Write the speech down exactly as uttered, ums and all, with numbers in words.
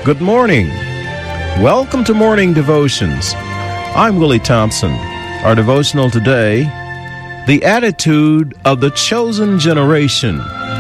Good morning. Welcome to Morning Devotions. I'm Willie Thompson. Our devotional today, The Attitude of the Chosen Generation.